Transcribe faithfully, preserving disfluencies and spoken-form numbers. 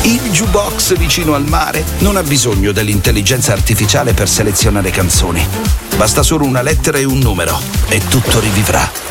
Il jukebox vicino al mare non ha bisogno dell'intelligenza artificiale per selezionare canzoni. Basta solo una lettera e un numero e tutto rivivrà.